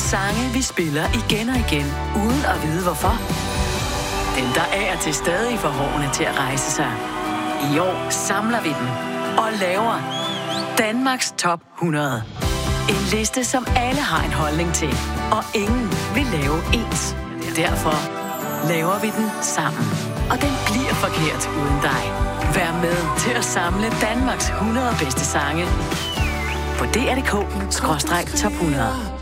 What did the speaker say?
Sange, vi spiller igen og igen, uden at vide hvorfor. Dem, der af og til stadig får hårene til at rejse sig. I år samler vi dem og laver Danmarks Top 100. En liste, som alle har en holdning til, og ingen vil lave ens. Derfor laver vi den sammen. Og den bliver forkert uden dig. Vær med til at samle Danmarks 100 bedste sange på DR.dk/top 100.